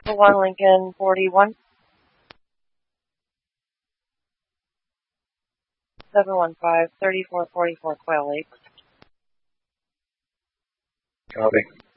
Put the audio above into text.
Alpha 1 Lincoln 41. 715 3444 Quail Lake. Copy.